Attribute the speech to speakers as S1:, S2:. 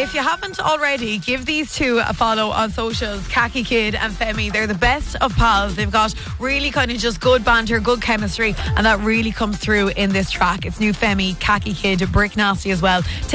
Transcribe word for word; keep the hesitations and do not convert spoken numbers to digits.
S1: If you haven't already, give these two a follow on socials. Khaki Kid and Femi, they're the best of pals. They've got really kind of just good banter, good chemistry, and that really comes through in this track. It's new Femi, Khaki Kid, Brick Nasty as well.